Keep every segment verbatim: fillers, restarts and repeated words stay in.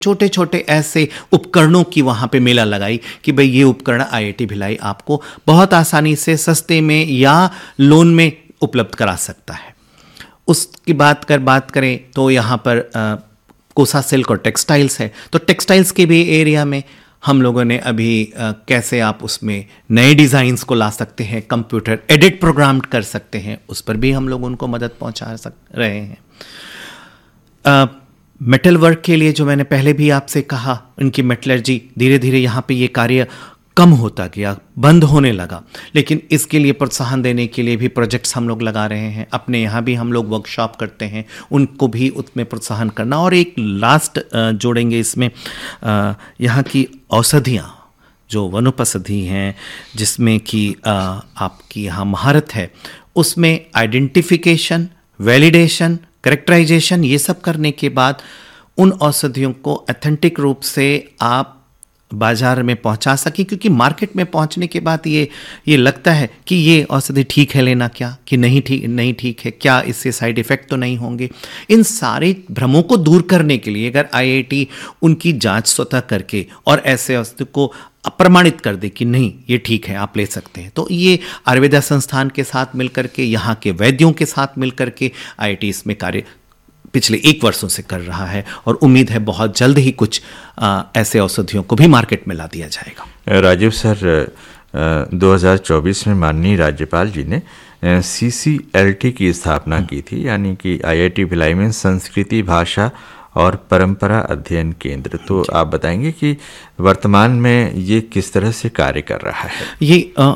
छोटे छोटे ऐसे उपकरणों की वहाँ पे मेला लगाई कि भाई ये उपकरण आईआईटी भिलाई आपको बहुत आसानी से सस्ते में या लोन में उपलब्ध करा सकता है। उसकी बात कर बात करें तो यहाँ पर आ, कोसा सिल्क और टेक्सटाइल्स है, तो टेक्सटाइल्स के भी एरिया में हम लोगों ने अभी आ, कैसे आप उसमें नए डिज़ाइंस को ला सकते हैं, कंप्यूटर एडिट प्रोग्राम कर सकते हैं, उस पर भी हम लोग उनको मदद पहुंचा सक रहे हैं। आ, मेटल वर्क के लिए जो मैंने पहले भी आपसे कहा, उनकी मेटलर्जी धीरे धीरे यहाँ पे ये कार्य कम होता गया, बंद होने लगा, लेकिन इसके लिए प्रोत्साहन देने के लिए भी प्रोजेक्ट्स हम लोग लगा रहे हैं। अपने यहाँ भी हम लोग वर्कशॉप करते हैं, उनको भी उसमें प्रोत्साहन करना। और एक लास्ट जोड़ेंगे इसमें, यहाँ की औषधियाँ जो वनोपौषधि हैं, जिसमें कि आपकी यहाँ महारत है, उसमें आइडेंटिफिकेशन, वैलिडेशन, करेक्टराइजेशन, ये सब करने के बाद उन औषधियों को ऑथेंटिक रूप से आप बाजार में पहुंचा सकें, क्योंकि मार्केट में पहुंचने के बाद ये ये लगता है कि ये औषधि ठीक है लेना, क्या कि नहीं ठीक नहीं ठीक है, क्या इससे साइड इफ़ेक्ट तो नहीं होंगे। इन सारे भ्रमों को दूर करने के लिए अगर आईआईटी उनकी जांच स्वतः करके और ऐसे औषधि को प्रमाणित कर दे कि नहीं ये ठीक है, आप ले सकते हैं, तो ये आयुर्वेदा संस्थान के साथ मिलकर के, यहाँ के वैद्यों के साथ मिलकर के आईआईटी इसमें कार्य पिछले एक वर्षों से कर रहा है, और उम्मीद है बहुत जल्द ही कुछ आ, ऐसे औषधियों को भी मार्केट में ला दिया जाएगा। राजीव सर, दो हज़ार चौबीस में माननीय राज्यपाल जी ने सीसीएलटी की स्थापना की थी, यानी कि आईआईटी भिलाई में संस्कृति, भाषा और परंपरा अध्ययन केंद्र। तो आप बताएंगे कि वर्तमान में ये किस तरह से कार्य कर रहा है? ये आ,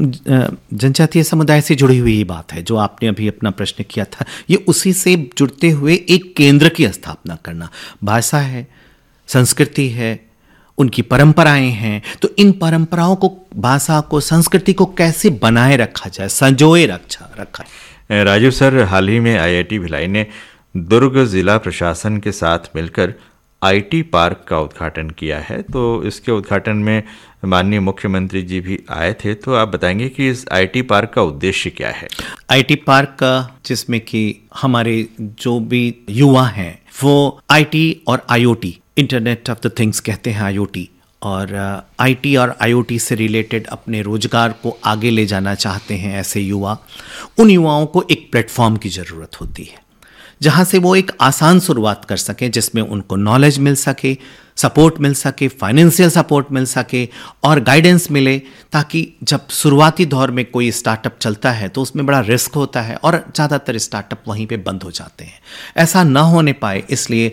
जनजातीय समुदाय से जुड़ी हुई ये बात है जो आपने अभी अपना प्रश्न किया था। ये उसी से जुड़ते हुए एक केंद्र की स्थापना करना, भाषा है, संस्कृति है, उनकी परंपराएं हैं, तो इन परंपराओं को, भाषा को, संस्कृति को कैसे बनाए रखा जाए, संजोए रखा रखा है। राजीव सर, हाल ही में आईआईटी भिलाई ने दुर्ग जिला प्रशासन के साथ मिलकर आईटी पार्क का उद्घाटन किया है, तो इसके उद्घाटन में माननीय मुख्यमंत्री जी भी आए थे। तो आप बताएंगे कि इस आईटी पार्क का उद्देश्य क्या है? आईटी पार्क का, जिसमें कि हमारे जो भी युवा हैं वो आईटी और IoT, internet of the things कहते हैं आईओटी, और आईटी और आईओटी से रिलेटेड अपने रोजगार को आगे ले जाना चाहते हैं ऐसे युवा, उन युवाओं को एक प्लेटफॉर्म की ज़रूरत होती है जहाँ से वो एक आसान शुरुआत कर सकें, जिसमें उनको नॉलेज मिल सके, सपोर्ट मिल सके, फाइनेंशियल सपोर्ट मिल सके और गाइडेंस मिले, ताकि जब शुरुआती दौर में कोई स्टार्टअप चलता है तो उसमें बड़ा रिस्क होता है और ज़्यादातर स्टार्टअप वहीं पे बंद हो जाते हैं। ऐसा ना होने पाए, इसलिए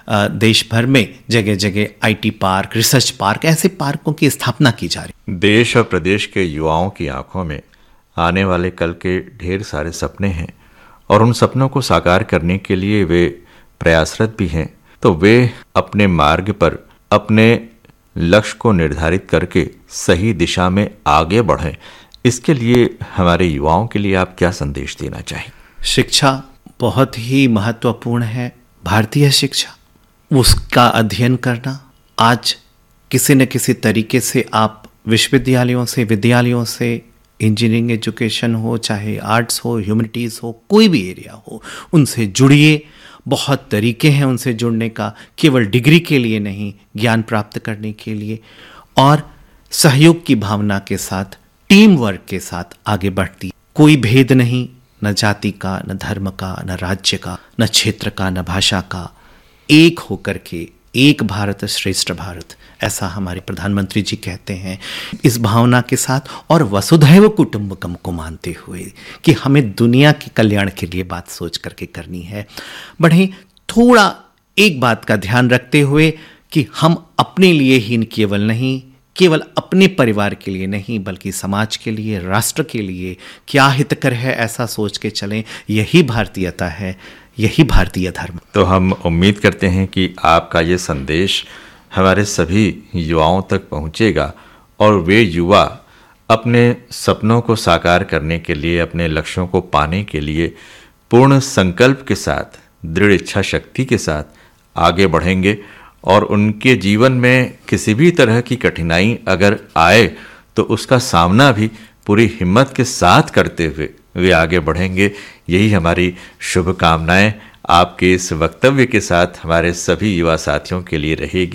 देश भर में जगह जगह आईटी पार्क, रिसर्च पार्क, ऐसे पार्कों की स्थापना की जा रही। देश और प्रदेश के युवाओं की आंखों में आने वाले कल के ढेर सारे सपने हैं और उन सपनों को साकार करने के लिए वे प्रयासरत भी हैं। तो वे अपने मार्ग पर अपने लक्ष्य को निर्धारित करके सही दिशा में आगे बढ़ें। इसके लिए हमारे युवाओं के लिए आप क्या संदेश देना चाहें? शिक्षा बहुत ही महत्वपूर्ण है, भारतीय शिक्षा, उसका अध्ययन करना। आज किसी न किसी तरीके से आप विश्वविद्यालयों से, विद्यालयों से, इंजीनियरिंग एजुकेशन हो, चाहे आर्ट्स हो, ह्यूमैनिटीज़ हो, कोई भी एरिया हो, उनसे जुड़िए। बहुत तरीके हैं उनसे जुड़ने का, केवल डिग्री के लिए नहीं, ज्ञान प्राप्त करने के लिए, और सहयोग की भावना के साथ, टीम वर्क के साथ आगे बढ़ती। कोई भेद नहीं, न जाति का, न धर्म का, न राज्य का, न क्षेत्र का, न भाषा का। एक होकर के, एक भारत श्रेष्ठ भारत, ऐसा हमारे प्रधानमंत्री जी कहते हैं। इस भावना के साथ और वसुधैव कुटुंबकम को मानते हुए कि हमें दुनिया के कल्याण के लिए बात सोच करके करनी है, बढ़े। थोड़ा एक बात का ध्यान रखते हुए कि हम अपने लिए ही केवल नहीं, केवल अपने परिवार के लिए नहीं, बल्कि समाज के लिए, राष्ट्र के लिए क्या हितकर है, ऐसा सोच के चलें। यही भारतीयता है, यही भारतीय धर्म। तो हम उम्मीद करते हैं कि आपका ये संदेश हमारे सभी युवाओं तक पहुंचेगा और वे युवा अपने सपनों को साकार करने के लिए, अपने लक्ष्यों को पाने के लिए पूर्ण संकल्प के साथ, दृढ़ इच्छा शक्ति के साथ आगे बढ़ेंगे, और उनके जीवन में किसी भी तरह की कठिनाई अगर आए तो उसका सामना भी पूरी हिम्मत के साथ करते हुए वे आगे बढ़ेंगे। यही हमारी शुभकामनाएं आपके इस वक्तव्य के साथ हमारे सभी युवा साथियों के लिए रहेगी।